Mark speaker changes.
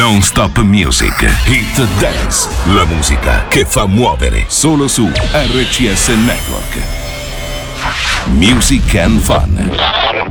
Speaker 1: Non-stop music, hit dance, la musica che fa muovere solo su RCS Network. Music and Fun.